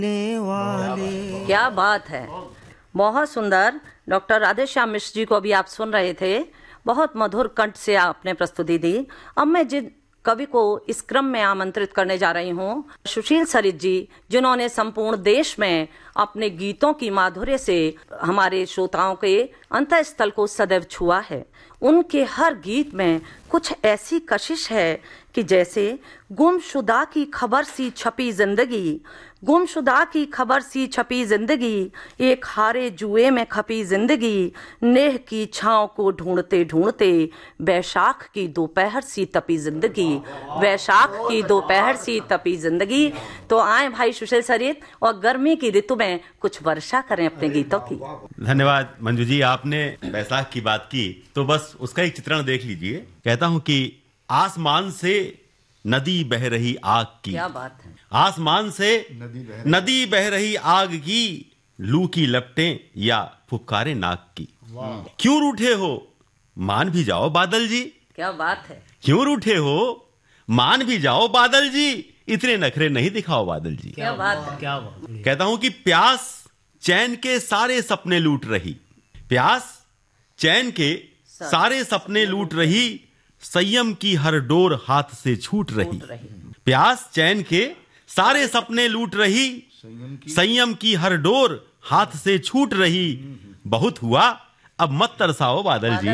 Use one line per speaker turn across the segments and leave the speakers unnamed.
क्या बात है, बहुत सुंदर। डॉक्टर राधेश्याम मिश्र जी को अभी आप सुन रहे थे, बहुत मधुर कंठ से आपने प्रस्तुति दी। अब मैं जिन कवि को इस क्रम में आमंत्रित करने जा रही हूँ, सुशील सरित जी, जिन्होंने संपूर्ण देश में अपने गीतों की माधुर्य से हमारे श्रोताओं के अंतःस्थल को सदैव छुआ है। उनके हर गीत में कुछ ऐसी कशिश है कि जैसे गुमशुदा की खबर सी छपी जिंदगी, गुमशुदा की खबर सी छपी जिंदगी, एक हारे जुए में खपी जिंदगी, नेह की छांव को ढूंढते ढूंढते वैशाख की दोपहर सी तपी जिंदगी, वैशाख की दोपहर सी तपी जिंदगी। तो आए भाई सुशील सरित, और गर्मी की ऋतु में कुछ वर्षा करें अपने गीतों की।
धन्यवाद मंजू जी, आपने वैशाख की बात की तो बस उसका एक चित्रण देख लीजिए। कहता हूं कि आसमान से नदी बह रही आग की,
क्या बात है,
आसमान से नदी बह रही आग की, लू की लपटें या फुफकारे नाक की। क्यों रूठे हो, मान भी जाओ बादल जी।
क्या बात है,
क्यों रूठे हो, मान भी जाओ बादल जी, इतने नखरे नहीं दिखाओ बादल जी।
क्या बात है,
क्या बात।
कहता हूं कि प्यास चैन के सारे सपने लूट रही, प्यास चैन के सारे सपने लूट रही, संयम की हर डोर हाथ से छूट रही। प्यास चैन के सारे सपने लूट रही, संयम की हर डोर हाथ से छूट रही। बहुत हुआ अब मत तरसाओ बादल जी,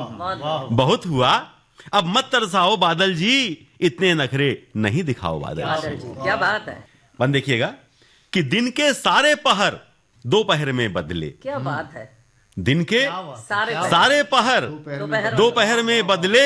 बहुत हुआ अब मत तरसाओ बादल जी, इतने नखरे नहीं दिखाओ बादल जी।
क्या बात है।
बन देखिएगा कि दिन के सारे पहर दोपहर में बदले,
क्या बात है,
दिन के सारे पहर दोपहर में बदले,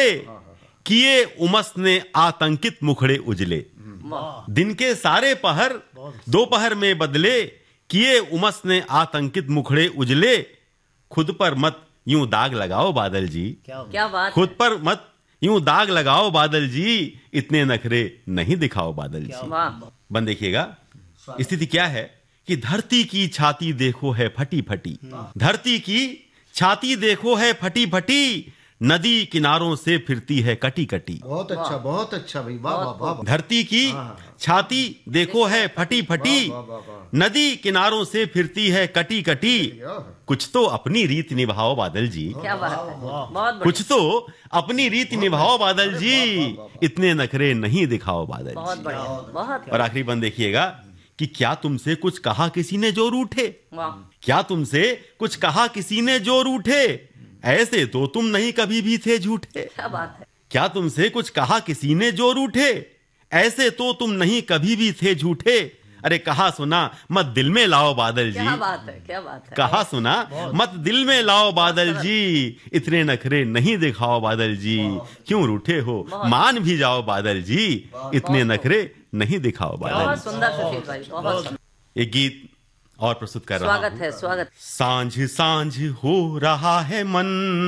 किए उमस ने आतंकित मुखड़े उजले। दिन के सारे पहर दोपहर में बदले, किए उमस ने आतंकित मुखड़े उजले। खुद पर मत यूं दाग लगाओ बादल जी,
क्या बात,
खुद पर मत यूं दाग लगाओ बादल जी, इतने नखरे नहीं दिखाओ बादल जी। बन देखिएगा स्थिति क्या है कि धरती की छाती देखो है फटी फटी, धरती की छाती देखो है फटी फटी, नदी किनारों से फिरती है कटी कटी।
बहुत अच्छा भाई, वाह वाह वाह।
धरती की छाती देखो है फटी फटी, नदी किनारों से फिरती है कटी कटी। कुछ तो अपनी रीत निभाओ बादल जी,
क्या बात है, बहुत
कुछ तो अपनी रीत निभाओ बादल जी, इतने नखरे नहीं दिखाओ बादल जी।
बहुत।
और आखिरी बंद देखिएगा कि क्या तुमसे कुछ कहा किसी ने जो रूठे, क्या तुमसे कुछ कहा किसी ने जो रूठे, ऐसे तो तुम नहीं कभी भी थे झूठे।
क्या बात है,
क्या तुमसे कुछ कहा किसी ने जो रूठे, ऐसे तो तुम नहीं कभी भी थे झूठे। अरे कहा सुना मत दिल में लाओ बादल जी,
क्या बात है, क्या बात है।
कहा सुना मत दिल में लाओ बादल जी, इतने नखरे नहीं दिखाओ बादल जी। क्यों रूठे हो, मान भी जाओ बादल जी, इतने नखरे नहीं दिखाओ बादल।
बहुत सुंदर सुशील भाई, बहुत सुंदर।
एक गीत और प्रस्तुत कर रहा हूं।
स्वागत है, स्वागत।
सांझ सांझ हो रहा है मन,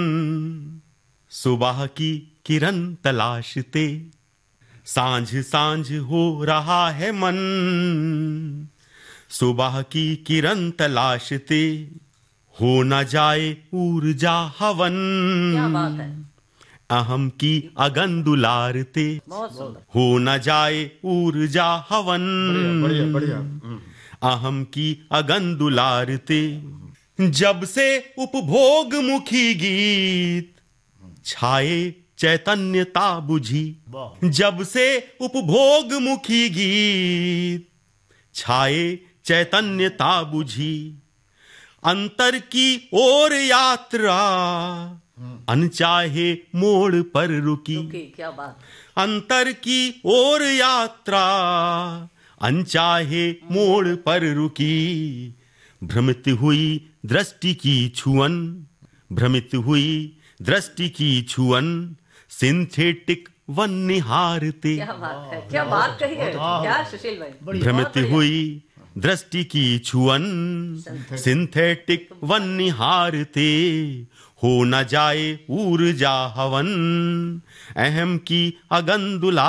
सुबह की किरण तलाशते, सांझ सांझ हो रहा है मन, सुबह की किरण तलाशते, हो न जाए ऊर्जा हवन,
क्या बात है,
अहम की अगन दुलारते,
बहुत सुंदर।
हो न जाए ऊर्जा हवन,
बढ़िया बढ़िया।
अहम की अगन दुलारते। जब से उपभोग मुखी गीत छाए चैतन्यता बुझी, जब से उपभोग मुखी गीत छाए चैतन्यता बुझी, अंतर की ओर यात्रा अनचाहे मोड़ पर रुकी,
क्या बात,
अंतर की ओर यात्रा अनचाहे मोड़ पर रुकी। भ्रमित हुई दृष्टि की छुअन, भ्रमित हुई दृष्टि की छुअन, सिंथेटिक वन निहारते।
क्या बात है, क्या बात कही है, क्या सुशील भाई।
भ्रमित हुई दृष्टि की छुअन, सिंथेटिक वन निहारते, हो न जाए ऊर्जा हवन, अहम की अगन दुला